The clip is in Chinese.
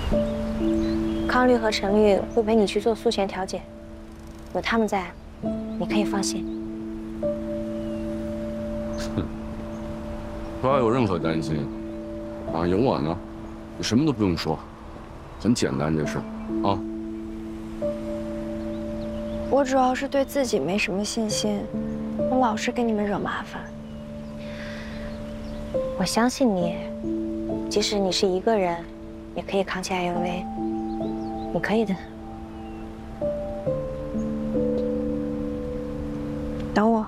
康律和陈律会陪你去做术前调解，有他们在，你可以放心。 不要有任何担心，啊，有我呢，你什么都不用说，很简单这事，啊。 我主要是对自己没什么信心，我老是给你们惹麻烦。 我相信你，即使你是一个人，也可以扛起 IUV， 你可以的。 等我。